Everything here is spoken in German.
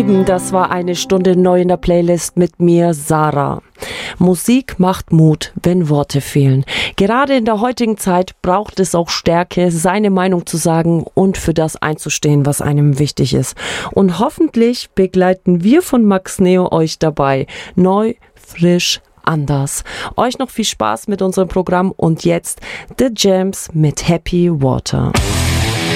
Lieben, das war eine Stunde neu in der Playlist mit mir, Sarah. Musik macht Mut, wenn Worte fehlen. Gerade in der heutigen Zeit braucht es auch Stärke, seine Meinung zu sagen und für das einzustehen, was einem wichtig ist. Und hoffentlich begleiten wir von Max Neo euch dabei. Neu, frisch, anders. Euch noch viel Spaß mit unserem Programm und jetzt The Jams mit Happy Water.